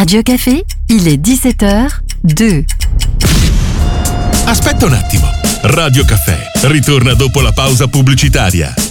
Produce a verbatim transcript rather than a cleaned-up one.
Radio Café, il est dix-sept heures deux. Aspetta un attimo. Radio Caffè ritorna dopo la pausa pubblicitaria.